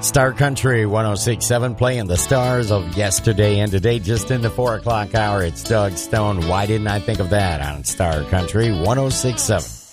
Star Country 106.7 playing the stars of yesterday and today just in the 4 o'clock hour. It's Doug Stone. Why didn't I think of that on Star Country 106.7?